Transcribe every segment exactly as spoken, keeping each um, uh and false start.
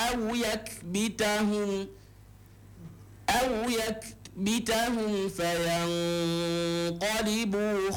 أو يكبتهم أو يكبتهم فينقلبوا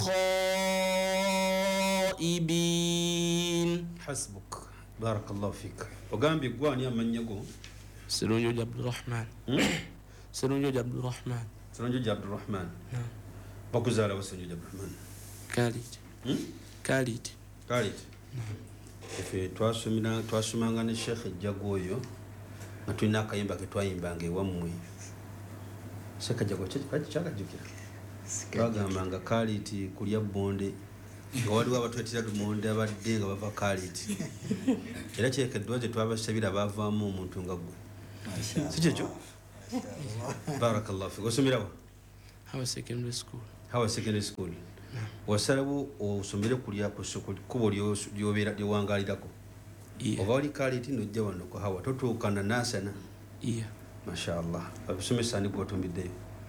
خائبين. حسبك بارك الله فيك. وقام بيقوان يا من يقوم سرونجو عبد الرحمن. سرونجو عبد الرحمن. سرونجو عبد الرحمن. نعم. بكوزالا وسرونجو عبد الرحمن. كاليد. كاليد. كاليد. نعم. Ife twasumina twasumanga ne Sheikh Jagoyo nga tulina akayimba ke twayimbanga ewammwe. Sheikh Jagoyo kiki kyakajjukira? Twagambanga Kaliti kulya bonde nga waliwo abatwetera lumonde abadde nga bava Kaliti. Era kyekeddwa gye twabasabira baavaamu omuntu nga gwe. Si kyekyo? Barakallahu fiik. Osomerawo? Hawa Secondary School. Hawa Secondary School. Wasalawo osomere kulya kubo lyobeera lyewangalirako. Oba oli Kaliti nojja wano ku Hawa totuukana Nansana. Iya. Mashallah. Abasomesa ani gwotumbiddeyo?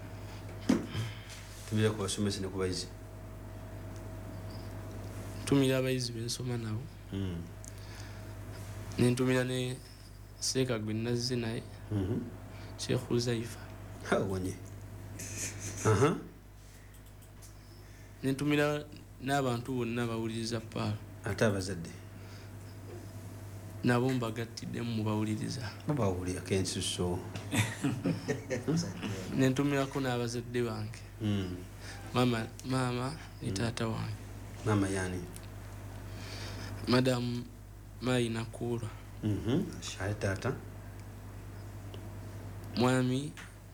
Tumire ku basomesa ne ku bayizi. Tumira abayizi bensoma nabo. Nentumira ne Seeka gwe nazze naye. Sheikh Uzaifa. Ha wonye. Aha. Nentumira n'abantu bonna bawuliriza paalo. Ate abazadde nabo mbagattidde mu bawuliriza. Bawulira kensuso. Nentumirako n'abazadde bange. Mama mama ni taata wange. Mama yani? Madam Mai Nakura. Mhm. Shai tata. Mwami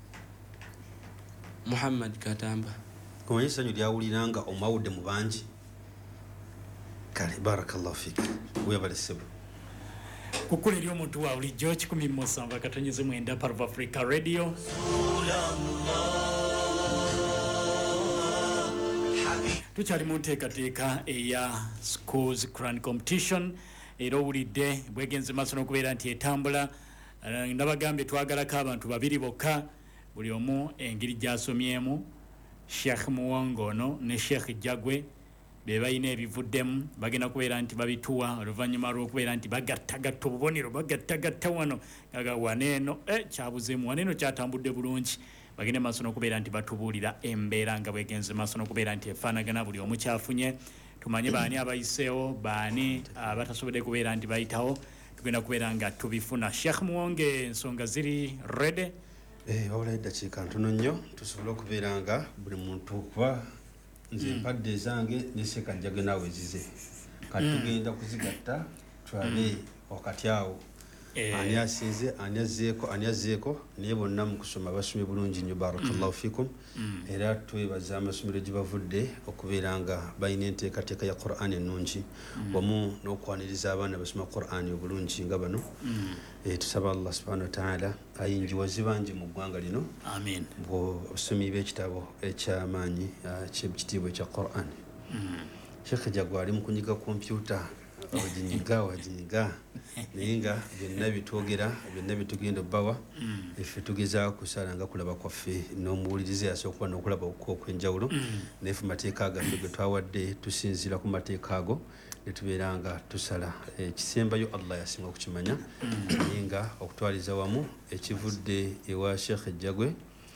Muhammad Katamba. Kumanye sanyu lyawuliranga omawudde mu bangi. Kale barakallahu fik. Webalesibu. Kukule eri omuntu wa bulijjo kikumi mu musanvu katonyeze mwenda Parva Africa Radio. Tukyali mu nteekateeka eya Schools Quran Competition era owulidde bwegenze maaso n'okubeera nti etambula. Nabagambye twagalako abantu babiri bokka buli omu engeri gy'asomyemu. Sheikh Muwongono ne Sheikh Jagwe be bayina ebivuddemu bagenda kubeera nti babituwa oluvannyuma lw'okubeera nti bagattagatta obubonero bagattagatta wano gaga waneeno e kyabuzeemu waneeno kyatambudde bulungi. Bagende maaso n'okubeera nti batubuulira embeera nga bwegenze maaso n'okubeera nti efaanagana buli omu kyafunye. Tumanye baani abayiseewo baani abatasobodde kubeera nti bayitawo tugenda kubeera nga tubifuna. Sheikh Muwonge ensonga ziri rede. Eh wala eddakiika ntono nnyo tusobole okubeera nga buli muntu kuba nze mpadde zange ne Seeka Jagwe naawe zize kati tugenda kuzigatta tulabe wakati awo ani asinze ani azzeeko ani azzeeko naye bonna mu kusoma basomye bulungi nnyo barakallahu fikum. Era twebaza amasomero gye bavudde okubeera nga balina enteekateeka ya Qur'an ennungi wamu n'okwaniriza abaana basoma Qur'an obulungi nga bano. Tusaba Allah subhanahu wa ta'ala ayinjiwaze bangi mu ggwanga lino. Amin. Bw'osomi b'ekitabo eky'amaanyi ky'ekitiibwa ekya Qur'an. Sheikh Jagwe ali mu kunyiga kompyuta wajinyiga wajinyiga naye nga byonna bitwogera byonna bitugenda obbawa ife tugezaako kusala nga kulaba kwaffe n'omuwulirize yasooka n'okulaba okw'enjawulo naye ffe mateeka gaffe ge twawadde tusinziira ku mateeka ago ne tubeera nga tusala ekisembayo Allah yasinga okukimanya naye nga okutwaliza wamu ekivudde ewa Sheikh Jagwe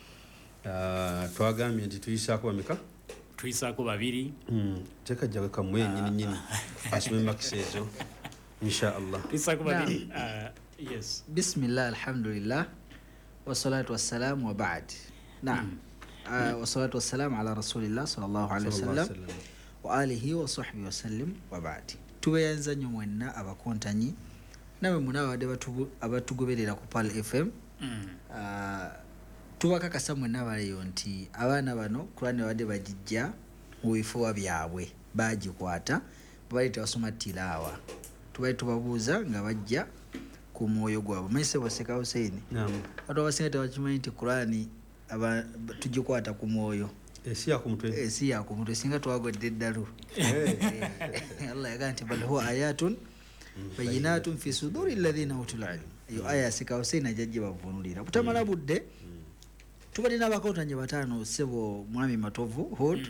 twagambye nti tuyisaako bameka tuyisaako babiri. Teeka Jagwe kamwe nyini nyini asome makisi ezo insha Allah. Tuyisaako babiri. Yes. Bismillah alhamdulillah wassalatu wassalamu wa ba'd. Naam. Wassalatu wassalamu ala rasulillah sallallahu alaihi wasallam wa alihi wa sahbihi wasallim wa ba'd. Tubeyanza nnyo mwenna abakontanyi nawe munabadde abatugoberera ku Pal F M. Tubakakasa mwenna abaleyo nti abaana bano Qur'an wadde bagijja mu bifuba byabwe bagikwata bali tebasoma tilaawa. Tubali tubabuuza nga bajja ku mwoyo gwabwe. Mese Waseka Hussein. Naam. Watu abasinga tebakimanyi nti Qur'an aba tugikwata ku mwoyo. Esi ya ku mutwe. Esi ya ku mutwe singa twagodde eddalu. Allah yagaa nti bal huwa ayatun bayinatun fi suduri alladhina utul ilm. Iyo aya Waseka Hussein ajajje bavunulira. Kutamala budde tubalina abakontanyi bataano sebo mwami Matovu Hood.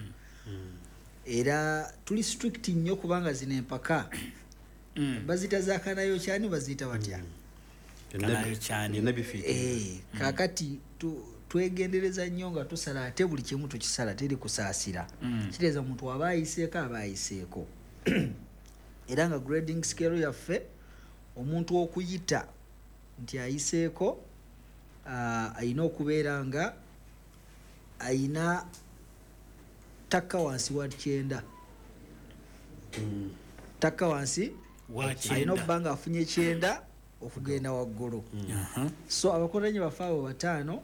Era tuli strict nnyo kubanga zine empaka bazita zakanayo cyane bazita batya. kanayo kyani eh kakati tu twegendereza nnyo nga tusala ate buli kimu tukisala teri kusaasira kitegeeza omuntu aba ayiseeko aba ayiseeko era nga grading scale yaffe omuntu okuyita nti ayiseeko ayina okubeera nga ayina takka wansi wa kyenda takka wansi ayina okuba nga afunye kyenda okugenda waggulu so abakolanyi baffe abo bataano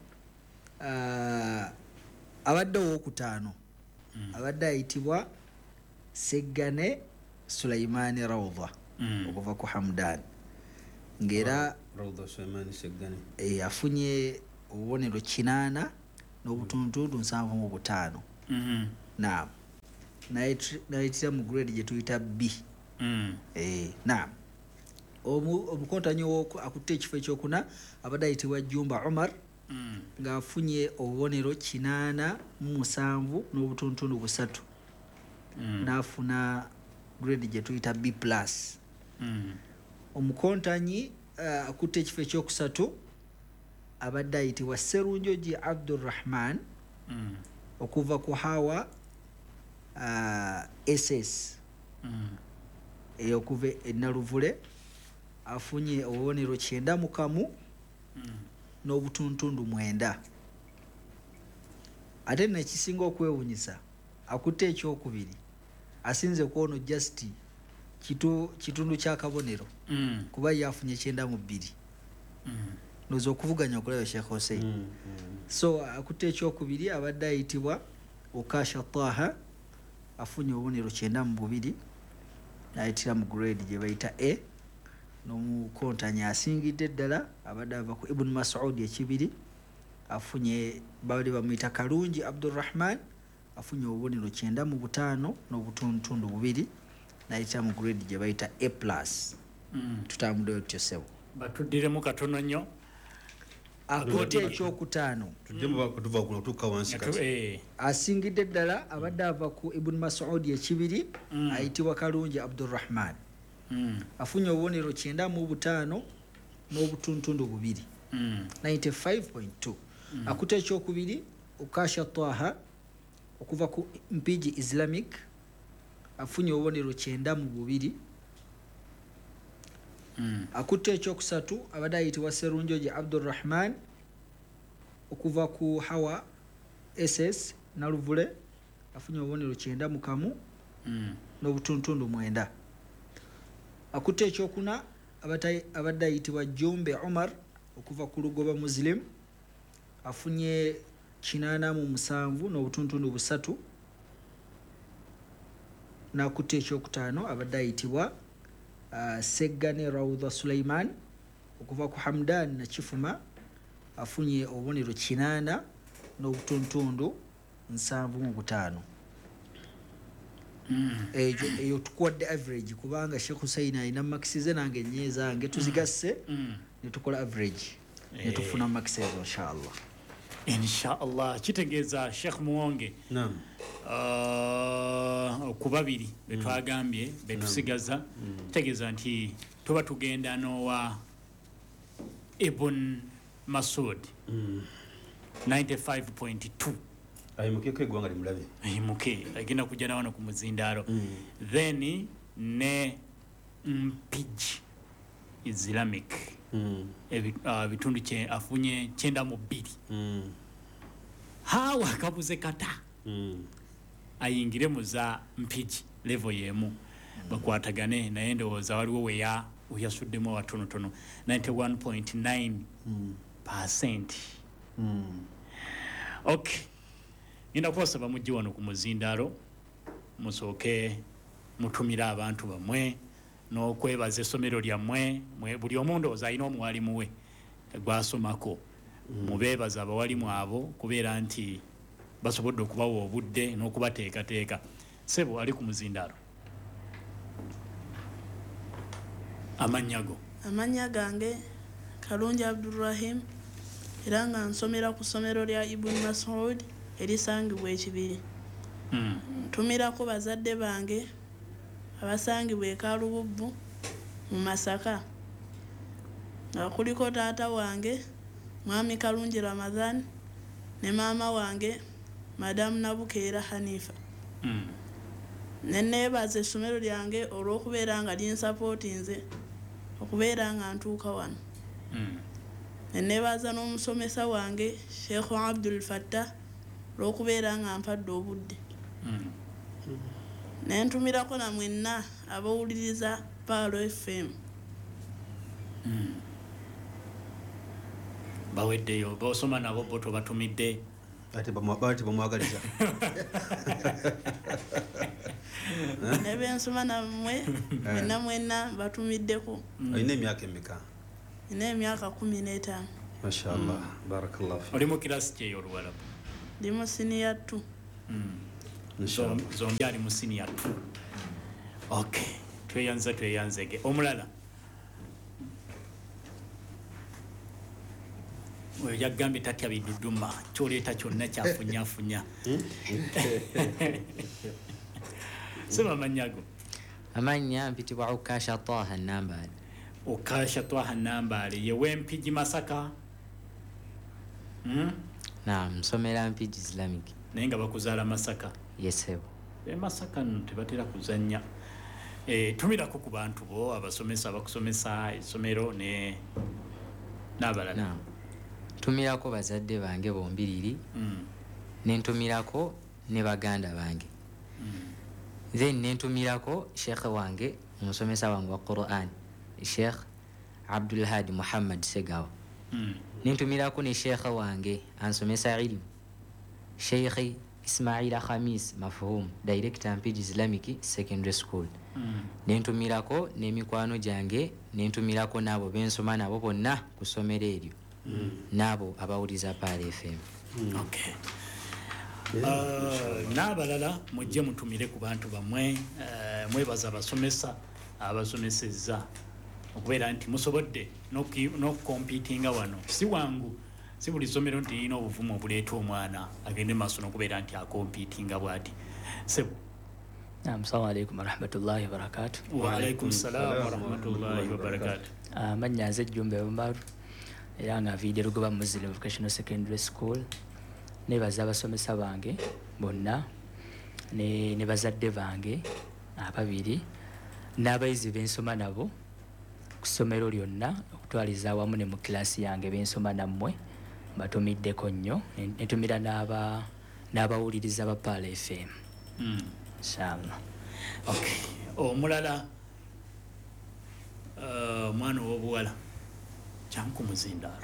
abadde owokutaano abadde ayitibwa Seggane Sulaimaani Rawda okuva ku Hamdan ng'era afunye obubonero kinaana n'obutundutundu nsanvu mu butaano naam nayitira mu grade gye tuyita B naam omukontanyi akutte ekifo ekyokuna abadde ayitibwa Jumba Umar ng'afunye obubonero kinaana mu musanvu n'obutundutundu busatu n'afuna grade gye tuyita B plus omukontanyi akutte ekifo ekyokusatu abadde ayitibwa Serunjoji Abdurrahman okuva ku Hawa S S eyokuva e Naluvule afunye obubonero kyenda mu kamu n'obutuntundu mwenda ate nekisinga okwewunyisa akutte ekyokubiri asinze kwono just kitu kitundu kya kabonero kuba yafunye kyenda mu bbiri nozo okuvuganya okulaba Sheikh Hussein so akutte ekyokubiri abadde ayitibwa Okasha Taha afunye obubonero kyenda mu bubiri ayitira mu grade gye bayita A n'omukontanyi asingidde ddala abadde ava ku Ibn Mas'ud ekibiri afunye bali bamuyita Kalungi Abdurrahman afunye obubonero kyenda mu butaano n'obutundutundu bubiri n'ayitira mu grade gye bayita A plus tutambuddeyo tutyo sebo batuddiremu katono nnyo akutte ekyokutaano asingidde ddala abadde ava ku Ibn Mas'ud ekibiri ayitibwa Kalungi Abdurrahman afunye obubonero kyenda mu butaano n'obutundutundu bubiri ninety-five point two akutte ekyokubiri Okasha Taha okuva ku Mpigi Islamic afunye obubonero kyenda mu bubiri akutte ekyokusatu abadde ayitibwa Serunjoji Abdurrahman okuva ku Hawa S S Naluvule afunye obubonero kyenda mu kamu n'obutundutundu mwenda akutte ekyokuna abadde ayitibwa Jumbe Umar okuva ku Lugoba Muslim afunye kinaana mu musanvu n'obutundutundu busatu n'akutte ekyokutaano abadde ayitibwa Uh, Seggane Rawda Sulaiman okuva ku Hamdan na Kifuma afunye obubonero kinaana n'obutundutundu nsanvu mu butaano eyo eyo tukwadde average kubanga Sheikh Hussein alina maxize nange nyeeza nge tuzigasse ne tukola average ne tufuna maxize inshallah inshallah kitegeeza Sheikh Muwonge naam uh, ku babiri betwagambye betusigaza kitegeeza nti tuba tugenda n'owa Ibn Mas'ud ninety-five point two ayimuke ko eggwanga limulabe ayimuke agenda kujja nawano ku muzindaalo then ne Mpigi Islamic bitundu kye afunye kyenda mu bbiri hawa kabuze kata ayingire mu za Mpigi level yemu bakwatagane naye ndowooza waliwo weya uyasuddemu watonotono ninety-one point nine percent okay ngenda kubasaba mujje wano ku muzindaalo musooke mutumira abantu bamwe n'okwebaza essomero lyammwe buli omu ndowooza alina omuwalimu we gwasomako mubeebaza abawalimu abo kubeera nti basobodde okubawa obudde n'okubateekateeka sebo ali ku muzindaalo amannya go amannya gange Kalungi Abdurrahim era nga nsomera ku ssomero lya Ibn Mas'ud erisangibwa ekibiri ntumirako bazadde bange abasangibwa e Kalububbu mu Masaka nga kuliko taata wange mwami Kalungi Ramadhan ne maama wange madamu Nabukeera Hanifa. Mm. Neneebaza essomero lyange olw'okubeera nga linsapootinze okubeera nga ntuuka wano. Mm. Neneebaza n'omusomesa wange Sheikh Abdul Fattah olw'okubeera nga mpadde obudde. Mm. Nentumirako na mwenna abawuliriza Palo F M. Mm. Baweddeyo bosoma nabo bo tobatumidde ate bamwagaliza bamwagaliza ne bensoma nammwe mwenna mwenna batumiddeko. olina emyaka emeka? Nina emyaka kumi n'etaano. Mashallah, barakallahu fi. oli mu kirasi kye y'oluwalabu? Ndi mu senior two. So zombi ali mu senior two. Okay, tweyanza tweyanzege. Omulala oyo yagambye tatya biduduma kyoleeta kyonna kyafunyafunya. Sema amanyago. Amanya mpitibwa Ukasha Taha Nambale. Ukasha Taha Nambale ye w'Empigi Masaka? Mm? Naam, nsomera Mpigi Islamic. Naye nga bakuzaala Masaka? Yesebo. E Masaka nno tebatera kuzannya. E, tumirako ku bantu bo abasomesa abakusomesa essomero ne n'abalala. Naam. Tumirako bazadde bange bombiriri. Mm. Nentumirako ne baganda bange. Mm. Then nentumirako Sheikh wange omusomesa wange wa Quran, Sheikh Abdul Hadi Muhammad Segawa. Mm. Nentumirako ne Sheikh wange ansomesa ilmu, Sheikh Ismail Khamis Mafhum, Director Mpigi Islamic Secondary School. Mm. Nentumirako n'emikwano gyange, nentumirako n'abo bensoma nabo bonna ku ssomero eryo. Mm. Nabo abawuliza Palo F M. Mm. Okay. Uh, n'abalala mujje mutumire ku bantu bamwe, uh, mwebaza abasomesa abasomesezza okubeera nti musobodde n'okukompiitinga wano. Si wangu, si buli ssomero nti lirina obuvumu obuleeta omwana agende maaso n'okubeera nti akompiitinga bw'ati. Sebo. Assalamu alaikum warahmatullahi wabarakatuh. Wa alaikum salaam warahmatullahi wabarakatuh. Amannya nze Jumbe Omar era nga nviidde Lugoba Muslim Vocational Secondary School. Nebaza abasomesa bange bonna ne, ne bazadde bange ababiri n'abayizi bensoma nabo ku ssomero lyonna okutwaliza awamu ne mu kilasi yange bensoma nammwe batumiddeko nnyo, netumira n'aba n'abawuliriza ba Palo F M. Mm. Inshallah. Okay. Omulala uh, mwana w'obuwala kyanku muzindaalo.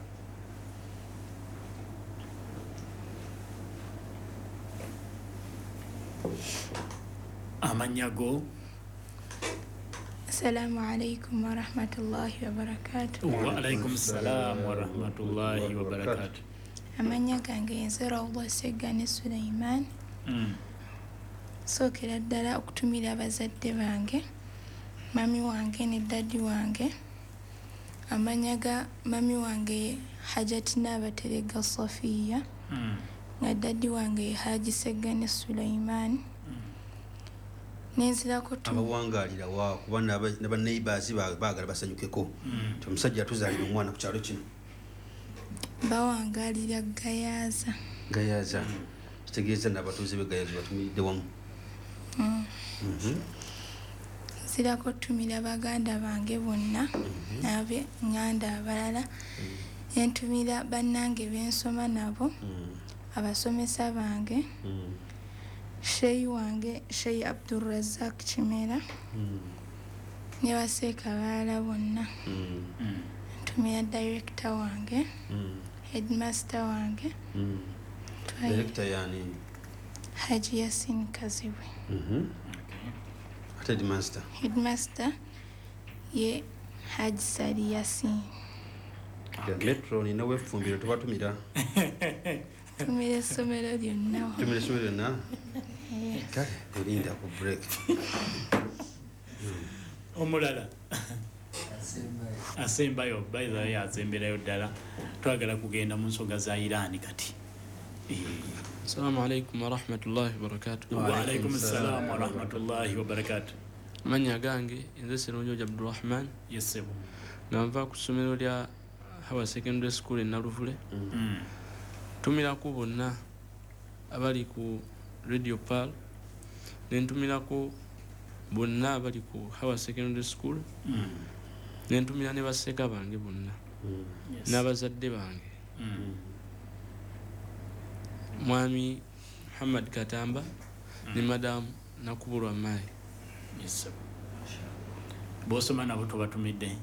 Amanyago. Assalamu alaikum wa rahmatullahi wa barakatuh. Wa alaikum salam wa rahmatullahi wa barakatuh. Amanya gange nze Rawda Segane Sulaiman. Mm. Sookera ddala okutumira abazadde bange, mami wange ne daddi wange. Amanya ga mami wange Hajati Nabaterega Safiya. Mm. Nga daddi wange Haji Segane Sulaiman. Nenzirako tu abawangaalira wa kuba naba neighbors baagala basanyukeko. Mm. Omusajja atuzaalira omwana ku kyalo kino bawangaalira Gayaza. Gayaza kitegeeza n'abatuuze be Gayaza batumiridde wamu. Mm. Mm-hmm. Nzirako tumira baganda bange bonna n'abe nganda abalala. Mm-hmm. Entumira bannange bensoma nabo. Mm. Abasomesa bange. Mm. Sheyi wange Sheyi Abdul Razak Chimera. Mm. Ne baseeka balala bonna. Mm. Ntumira director wange. Mm. Headmaster wange. Mm. Director yani Haji Yasin Kaziwe. Mhm. Mm okay. Headmaster. Headmaster ye Haji Sadi Yasin. Ya metro ni nawe fumbiro tubatumira. Tumira somero lyonna. Tumira somero lyonna. Kale erinda ku break. Omulala asembayo by the way azemberayo ddala twagala kugenda mu nsonga za Iran kati. Assalamu alaikum wa rahmatullahi wa barakatuh. Wa alaikum assalam wa rahmatullahi wa barakatuh. Manya gange nze Sirunjo Abdurrahman. Yesebo. nga nva ku ssomero lya Hawa Secondary School e Naluvule. Mm. Ntumirako bonna abali ku Radio Pal, ne ntumirako bonna abali ku Hawa Secondary School, Mm. ne ntumira ne baseka bange bonna Yes. n'abazadde bange. Mm. Mwami Muhammad Katamba ne Madam Nakubulwa Mai. Yes, sir. Bosoma nabo tubatumidde.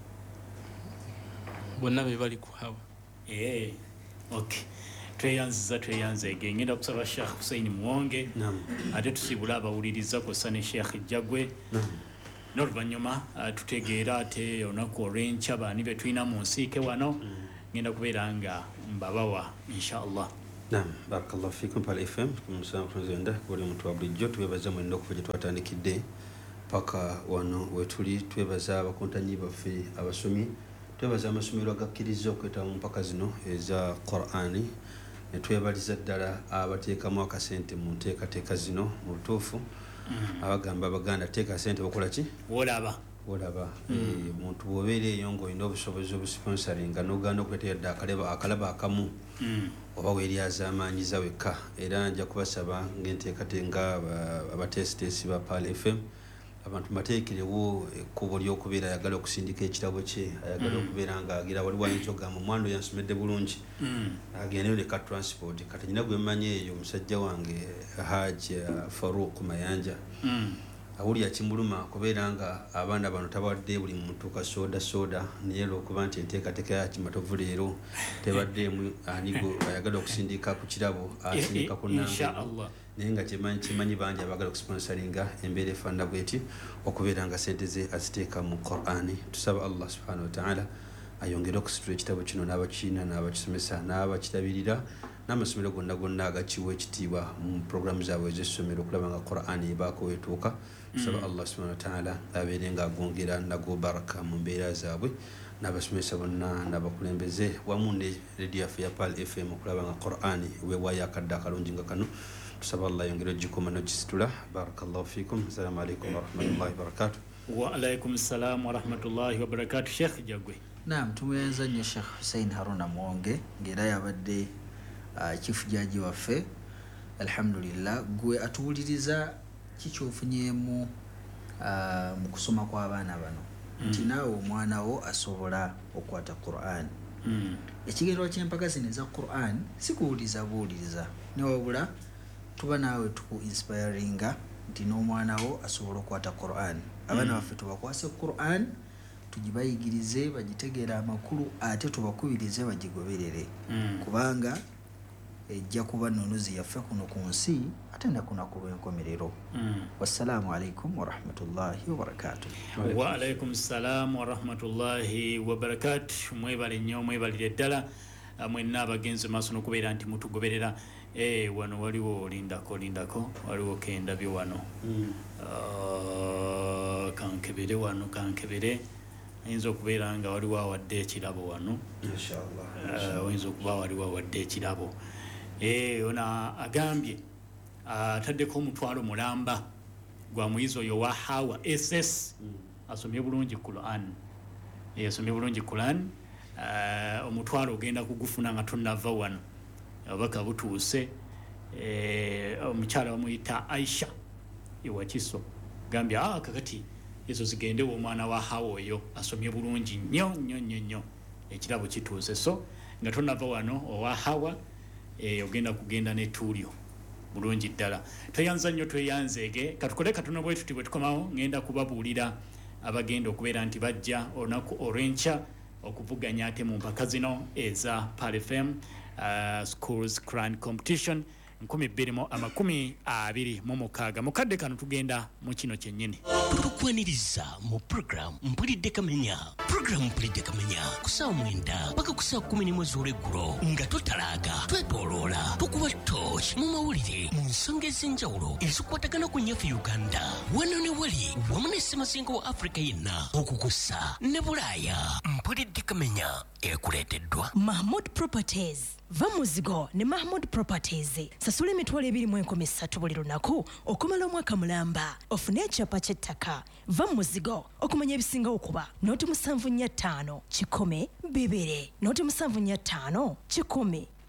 Bonna be bali ku Hawa. Eh, okay. Tweyanziza tweyanzege ngenda kusaba Sheikh Hussein Muwonge Naam. ate tusibula abawuliriza kw'ossa ne Sheikh Jagwe Naam. n'oluvannyuma uh, tutegeera ate olunaku olw'enkya baani be tulina mu nsiike wano ngenda kubeera nga mbabawa inshallah. Naam, barakallahu fikum Pal F M kumusana kunzenda kuli muntu wa bulijjo twebaza mwendo okuva gye twatandikidde paka wano wetuli twebaza abakuntanyi baffe abasomi twebaza amasomero agakkiriza okwetaba mu mpaka zino eza Qur'ani ne twebaliza ddala abateekamu akasente mu nteekateeka zino mu lutuufu abagamba abaganda teeka sente bakola ki Wolaba. olaba omuntu bw'obeera eyo ng'olina obusobozi obusponsaringa n'ogenda okuleetera dda akaleba akalaba akamu oba weeryazaamaanyiza wekka era nja kubasaba ng'enteekatenga abateesiteesi ba Pal F M abantu bateekerewo ekkubo ly'okubeera ayagala okusindika ekirabo kye ayagala okubeera ng'agira waliwo ayinza ogamba omwana oyo yansomedde bulungi agendeyo ne ka transport kati nyina gwe mmanyi eyo omusajja wange Hajj Farouk Mayanja awulira kimuluma kubeera nga abaana bano tabadde buli muntu ka soda soda naye lwokuba nti enteekateeka ya kimatovu leero tebaddeemu anigo ayagala okusindika ku kirabo asindika ku Inshallah. naye nga kimanyi bangi abagala okusponsaringa embeera efaanana bweti okubeera nga sente ze aziteeka mu Qur'ani. Tusaba Allah subhanahu wa ta'ala ayongere okusitula ekitabo kino n'abakiina n'abakisomesa n'abakitabirira n'amasomero gonna gonna agakiwa ekitiibwa mu programu zaabwe ez'essomero okulaba nga Qur'ani ebaako wetuuka. Tusaba Allah subhanahu wa ta'ala abeere nga agwongera nago baraka mu mbeera zaabwe n'abasomesa bonna n'abakulembeze wamu ne radio yaffe ya Pal F M okulaba nga Qur'ani weewaayo akadde akalungi nga kano. Tusaba Allah yongere ogikoma n'ogisitula. Barakallahu fikum. Assalamu alaikum warahmatullahi wabarakatuh. Wa alaikum salam warahmatullahi wabarakatuh. Sheikh Jagwe. Naam, tumuyenza nnyo Sheikh Hussein Haruna Muwonge ng'era yabadde uh, chief judge waffe. Alhamdulillah, gwe atuwuliriza kikyofunyeemu uh, mu kusoma kw'abaana bano nti naawe omwana wo asobola okwata Qur'an. Mm. Ekigendwa ky'empaka zino eza Qur'an si kuwuliriza buwuliriza ne wabula tuba naawe tuku inspiringa nti n'omwana wo asobola okwata Qur'an. Abaana baffe tubakwase Qur'an tugibayigirize bagitegeera amakulu ate tubakubirize bagigoberere kubanga ejja kuba nnunuzi yaffe kuno ku nsi ate nakunaku lw'enkomerero. Wassalamu alaikum warahmatullahi wabarakatuh. Wa alaikum salam warahmatullahi wabarakatuh. Mwebale nnyo mwebalire ddala mwenna abagenzi maaso n'okubeera nti mutugoberera. Eh, wano waliwo lindako lindako waliwo kendabye wano uh, kankebere wano kankebere ayinza okubeera nga waliwo awadde ekirabo wano inshallah ayinza uh, okuba waliwo awadde ekirabo. Eh, ona agambye ataddeko uh, omutwalo mulamba gwa muyizi oyo wa Hawa S S mm. asomye bulungi Quran eh, asomye bulungi Quran uh, omutwalo ogenda kugufuna nga tonnava wano abaka butuuse eh, omukyala bamuyita Aisha ewakiso gambya ah, kakati ezo zigende omwana wa Hawa oyo asomye bulungi nnyo nnyo nnyo nnyo ekirabo kituuse so nga tonnava wano owa Hawa eh, ogenda kugenda ne Tulio bulungi ddala. Tweyanza nnyo tweyanzeege katukole katono bwe tuti bwe tukomawo ngenda kubabuulira abagenda okubeera nti bajja olunaku olw'enkya okuvuganya ate mu mpaka zino eza Pal F M uh, schools Quran competition nkumi bbiri mu amakumi abiri mu mukaaga. Mukadde kano tugenda mu kino kyennyini tukwaniriza mu program mpulidde kamenya. Program mpulidde kamenya kusaawa mwenda paka kusaawa kumi n'emu ez'olweggulo nga totalaaga twetooloola tukuba torch mu mawulire mu nsonga ez'enjawulo ezikwatagana ku nnyaffe Uganda wano ne wali wamu ne Ssemazinga wa Africa yenna okukusa ne Bulaaya. Mpulidde kamenya ekuleeteddwa Mahmood Properties va muzigo ne Mahmood Properties. Sasula emitwalo ebiri mu enkumi ssatu buli lunaku okumala omwaka mulamba. Ofune ekyapa ky'ettaka. Va muzigo okumanya ebisinga okuba noti musanvu nnya ttaano kikumi bibiri noti musanvu nnya ttaano kikumi